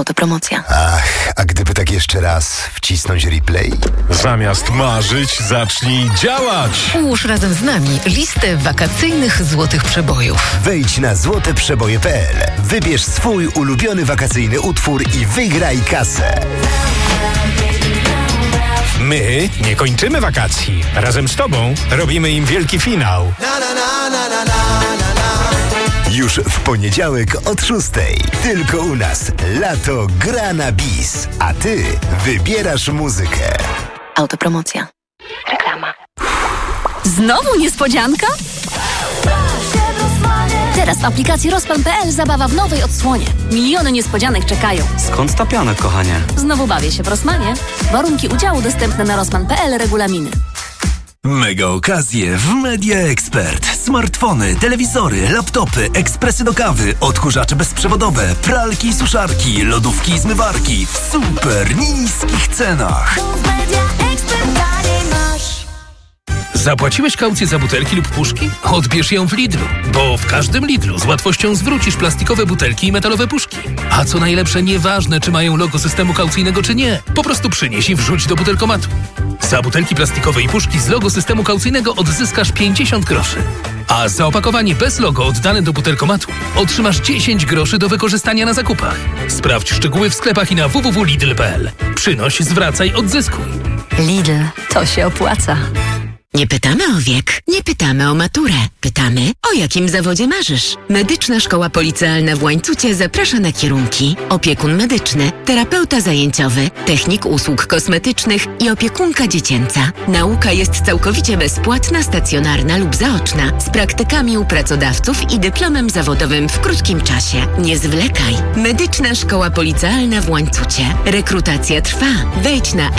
Autopromocja. Ach, a gdyby tak jeszcze raz wcisnąć replay? Zamiast marzyć, zacznij działać! Ułóż razem z nami listę wakacyjnych złotych przebojów. Wejdź na złoteprzeboje.pl, wybierz swój ulubiony wakacyjny utwór i wygraj kasę. My nie kończymy wakacji. Razem z tobą robimy im wielki finał. Już w poniedziałek od 6:00. Tylko u nas lato gra na bis, a ty wybierasz muzykę. Autopromocja. Reklama. Znowu niespodzianka? Teraz w aplikacji Rossmann.pl zabawa w nowej odsłonie. Miliony niespodzianek czekają. Skąd ta pianek, kochanie? Znowu bawię się w Rossmanie. Warunki udziału dostępne na Rossmann.pl, regulaminy. Mega okazje w Media Expert. Smartfony, telewizory, laptopy, ekspresy do kawy, odkurzacze bezprzewodowe, pralki i suszarki, lodówki i zmywarki w super niskich cenach. Zapłaciłeś kaucję za butelki lub puszki? Odbierz ją w Lidlu, bo w każdym Lidlu z łatwością zwrócisz plastikowe butelki i metalowe puszki. A co najlepsze, nieważne czy mają logo systemu kaucyjnego czy nie, po prostu przynieś i wrzuć do butelkomatu. Za butelki plastikowe i puszki z logo systemu kaucyjnego odzyskasz 50 groszy. A za opakowanie bez logo oddane do butelkomatu otrzymasz 10 groszy do wykorzystania na zakupach. Sprawdź szczegóły w sklepach i na www.lidl.pl. Przynoś, zwracaj, odzyskuj. Lidl, to się opłaca. Nie pytamy o wiek, nie pytamy o maturę. Pytamy, o jakim zawodzie marzysz. Medyczna Szkoła Policealna w Łańcucie zaprasza na kierunki: opiekun medyczny, terapeuta zajęciowy, technik usług kosmetycznych i opiekunka dziecięca. Nauka jest całkowicie bezpłatna, stacjonarna lub zaoczna, z praktykami u pracodawców i dyplomem zawodowym w krótkim czasie. Nie zwlekaj. Medyczna Szkoła Policealna w Łańcucie. Rekrutacja trwa. Wejdź na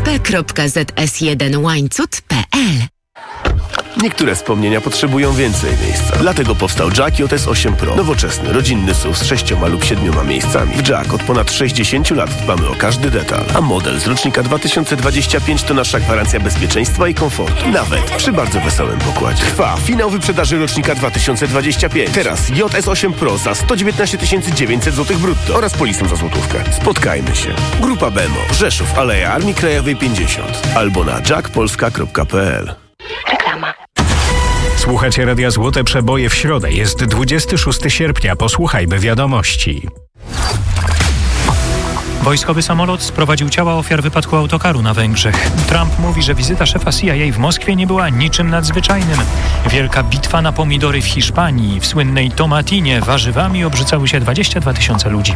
msp.zs1łańcut.pl. Niektóre wspomnienia potrzebują więcej miejsca. Dlatego powstał Jack JS 8 Pro. Nowoczesny, rodzinny SUV z 6 lub 7 miejscami. W Jack od ponad 60 lat dbamy o każdy detal. A model z rocznika 2025 to nasza gwarancja bezpieczeństwa i komfortu. Nawet przy bardzo wesołym pokładzie. Trwa finał wyprzedaży rocznika 2025. Teraz JS 8 Pro za 119 900 zł brutto oraz polisą za złotówkę. Spotkajmy się. Grupa Bemo, Rzeszów, Aleja Armii Krajowej 50 albo na jackpolska.pl. Reklama. Słuchacie Radia Złote Przeboje w środę. Jest 26 sierpnia. Posłuchajmy wiadomości. Wojskowy samolot sprowadził ciała ofiar wypadku autokaru na Węgrzech. Trump mówi, że wizyta szefa CIA w Moskwie nie była niczym nadzwyczajnym. Wielka bitwa na pomidory w Hiszpanii. W słynnej Tomatinie warzywami obrzucały się 22 000 ludzi.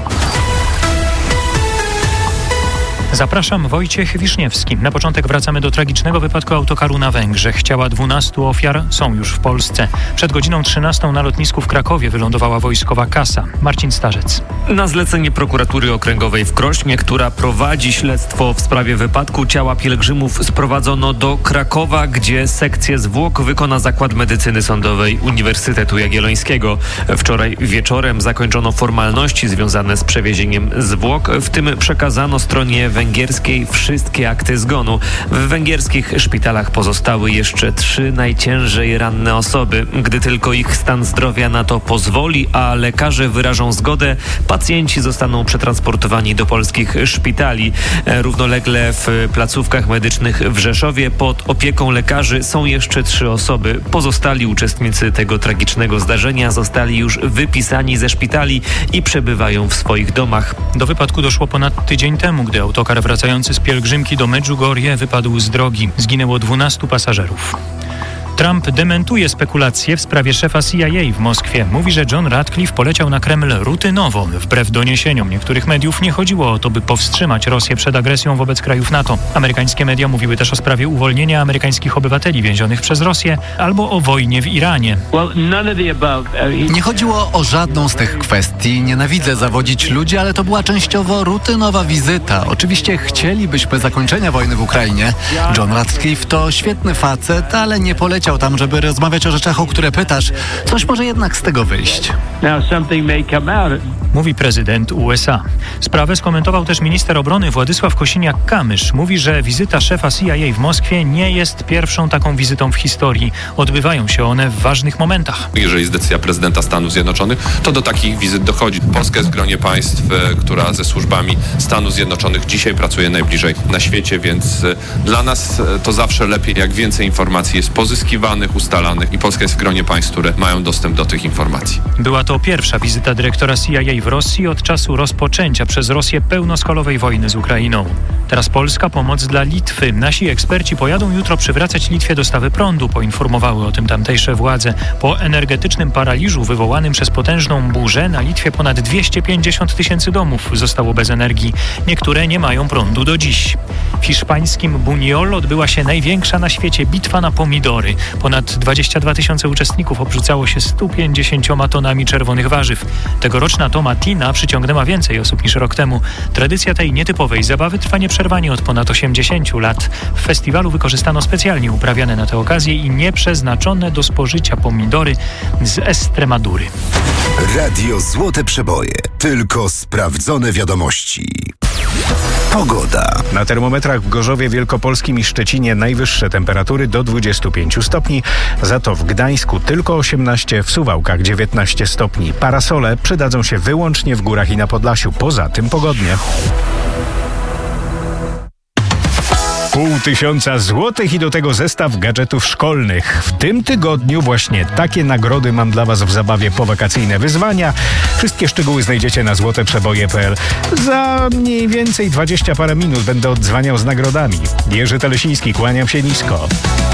Zapraszam, Wojciech Wiszniewski. Na początek wracamy do tragicznego wypadku autokaru na Węgrzech. Ciała 12 ofiar są już w Polsce. Przed godziną 13 na lotnisku w Krakowie wylądowała wojskowa kasa. Marcin Starzec. Na zlecenie prokuratury okręgowej w Krośnie, która prowadzi śledztwo w sprawie wypadku, ciała pielgrzymów sprowadzono do Krakowa, gdzie sekcję zwłok wykona Zakład Medycyny Sądowej Uniwersytetu Jagiellońskiego. Wczoraj wieczorem zakończono formalności związane z przewiezieniem zwłok, w tym przekazano stronie węgierskiej wszystkie akty zgonu. W węgierskich szpitalach pozostały jeszcze 3 najciężej ranne osoby. Gdy tylko ich stan zdrowia na to pozwoli, a lekarze wyrażą zgodę, pacjenci zostaną przetransportowani do polskich szpitali. Równolegle w placówkach medycznych w Rzeszowie pod opieką lekarzy są jeszcze 3 osoby. Pozostali uczestnicy tego tragicznego zdarzenia zostali już wypisani ze szpitali i przebywają w swoich domach. Do wypadku doszło ponad tydzień temu, gdy autokar wracający z pielgrzymki do Medjugorje wypadł z drogi. Zginęło 12 pasażerów. Trump dementuje spekulacje w sprawie szefa CIA w Moskwie. Mówi, że John Ratcliffe poleciał na Kreml rutynowo. Wbrew doniesieniom niektórych mediów nie chodziło o to, by powstrzymać Rosję przed agresją wobec krajów NATO. Amerykańskie media mówiły też o sprawie uwolnienia amerykańskich obywateli więzionych przez Rosję albo o wojnie w Iranie. Nie chodziło o żadną z tych kwestii. Nienawidzę zawodzić ludzi, ale to była częściowo rutynowa wizyta. Oczywiście chcielibyśmy zakończenia wojny w Ukrainie. John Ratcliffe to świetny facet, ale nie poleciał poleciał tam, żeby rozmawiać o rzeczach, o które pytasz. Coś może jednak z tego wyjść. Mówi prezydent USA. Sprawę skomentował też minister obrony Władysław Kosiniak-Kamysz. Mówi, że wizyta szefa CIA w Moskwie nie jest pierwszą taką wizytą w historii. Odbywają się one w ważnych momentach. Jeżeli jest decyzja prezydenta Stanów Zjednoczonych, to do takich wizyt dochodzi. Polska jest w gronie państw, która ze służbami Stanów Zjednoczonych dzisiaj pracuje najbliżej na świecie, więc dla nas to zawsze lepiej, jak więcej informacji jest pozyskiwanych, ustalanych i Polska jest w gronie państw, które mają dostęp do tych informacji. Była to pierwsza wizyta dyrektora CIA w Rosji od czasu rozpoczęcia przez Rosję pełnoskalowej wojny z Ukrainą. Teraz Polska, pomoc dla Litwy. Nasi eksperci pojadą jutro przywracać Litwie dostawy prądu, poinformowały o tym tamtejsze władze. Po energetycznym paraliżu wywołanym przez potężną burzę na Litwie ponad 250 000 domów zostało bez energii. Niektóre nie mają prądu do dziś. W hiszpańskim Buñol odbyła się największa na świecie bitwa na pomidory. Ponad 22 000 uczestników obrzucało się 150 tonami czerwonych warzyw. Tegoroczna tomatina przyciągnęła więcej osób niż rok temu. Tradycja tej nietypowej zabawy trwa nieprzerwanie od ponad 80 lat. W festiwalu wykorzystano specjalnie uprawiane na tę okazję i nieprzeznaczone do spożycia pomidory z Estremadury. Radio Złote Przeboje. Tylko sprawdzone wiadomości. Pogoda. Na termometrach w Gorzowie Wielkopolskim i Szczecinie najwyższe temperatury do 25 stopni, za to w Gdańsku tylko 18, w Suwałkach 19 stopni. Parasole przydadzą się wyłącznie w górach i na Podlasiu, poza tym pogodnie. 500 złotych i do tego zestaw gadżetów szkolnych. W tym tygodniu właśnie takie nagrody mam dla Was w zabawie powakacyjne wyzwania. Wszystkie szczegóły znajdziecie na złoteprzeboje.pl. Za mniej więcej 20 parę minut będę oddzwaniał z nagrodami. Jerzy Telesiński, kłaniam się nisko.